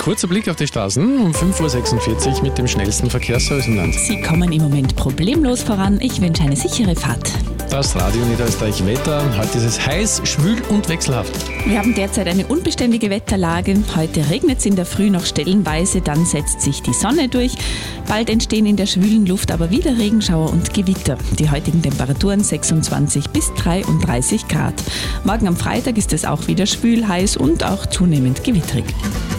kurzer Blick auf die Straßen um 5.46 Uhr mit dem schnellsten Verkehrsservice im Land. Sie kommen im Moment problemlos voran. Ich wünsche eine sichere Fahrt. Das Radio Niederösterreich Wetter. Heute ist es heiß, schwül und wechselhaft. Wir haben derzeit eine unbeständige Wetterlage. Heute regnet es in der Früh noch stellenweise, dann setzt sich die Sonne durch. Bald entstehen in der schwülen Luft aber wieder Regenschauer und Gewitter. Die heutigen Temperaturen 26 bis 33 Grad. Morgen am Freitag ist es auch wieder schwül, heiß und auch zunehmend gewitterig.